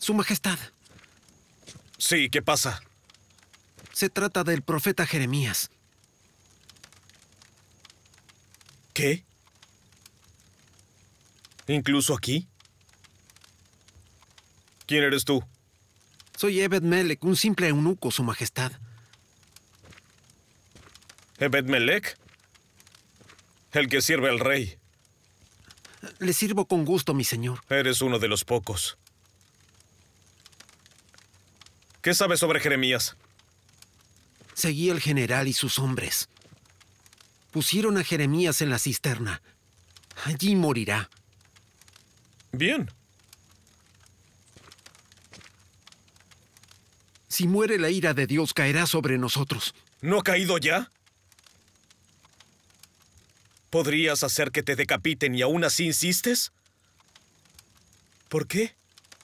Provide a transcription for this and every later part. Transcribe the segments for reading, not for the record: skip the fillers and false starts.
Su Majestad. Sí, ¿qué pasa? Se trata del profeta Jeremías. ¿Qué? ¿Incluso aquí? ¿Quién eres tú? Soy Ebed-Melech, un simple eunuco, Su Majestad. ¿Ebed-Melech? El que sirve al rey. Le sirvo con gusto, mi señor. Eres uno de los pocos. ¿Qué sabes sobre Jeremías? Seguí al general y sus hombres. Pusieron a Jeremías en la cisterna. Allí morirá. Bien. Si muere, la ira de Dios caerá sobre nosotros. ¿No ha caído ya? ¿Podrías hacer que te decapiten y aún así insistes? ¿Por qué?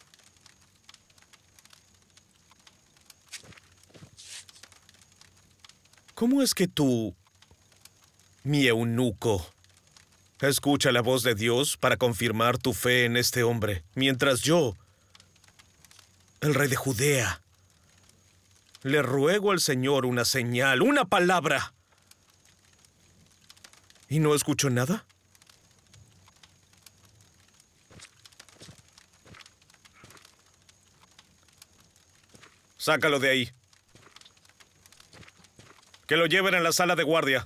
¿Cómo es que tú, mi eunuco, escucha la voz de Dios para confirmar tu fe en este hombre, mientras yo, el rey de Judea, le ruego al Señor una señal, una palabra? ¿Y no escucho nada? Sácalo de ahí. Que lo lleven a la sala de guardia.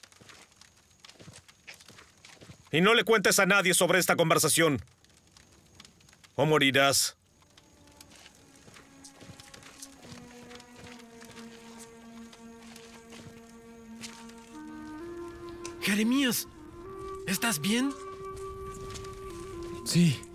Y no le cuentes a nadie sobre esta conversación, o morirás. Jeremías, ¿estás bien? Sí.